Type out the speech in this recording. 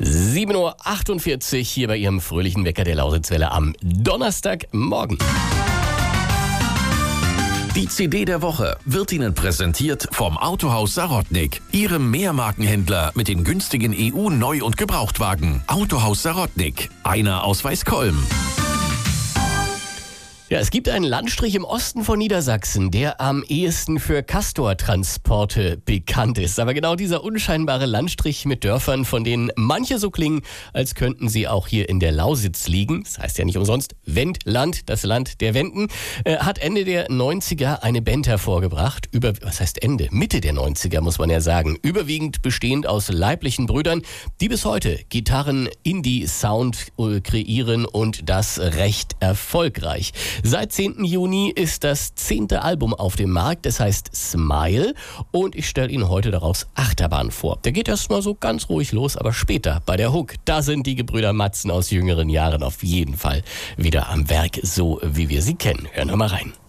7:48 Uhr hier bei Ihrem fröhlichen Wecker der Lausitzwelle am Donnerstagmorgen. Die CD der Woche wird Ihnen präsentiert vom Autohaus Sarotnik, Ihrem Mehrmarkenhändler mit den günstigen EU-Neu- und Gebrauchtwagen. Autohaus Sarotnik, einer aus Weißkolm. Ja, es gibt einen Landstrich im Osten von Niedersachsen, der am ehesten für Castor-Transporte bekannt ist. Aber genau dieser unscheinbare Landstrich mit Dörfern, von denen manche so klingen, als könnten sie auch hier in der Lausitz liegen. Das heißt ja nicht umsonst Wendland, das Land der Wenden, hat Ende der 90er eine Band hervorgebracht. Was heißt Ende? Mitte der 90er muss man ja sagen. Überwiegend bestehend aus leiblichen Brüdern, die bis heute Gitarren, Indie-Sound kreieren und das recht erfolgreich. Seit 10. Juni ist das 10. Album auf dem Markt, das heißt Smile, und ich stelle Ihnen heute daraus Achterbahn vor. Der geht erstmal so ganz ruhig los, aber später bei der Hook, da sind die Gebrüder Matzen aus jüngeren Jahren auf jeden Fall wieder am Werk, so wie wir sie kennen. Hören wir mal rein.